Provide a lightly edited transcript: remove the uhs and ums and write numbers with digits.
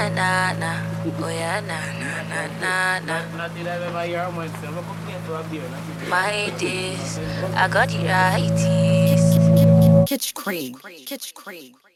na na. Oh yeah, na na na na na. My days, I got the right. Kitchen cream.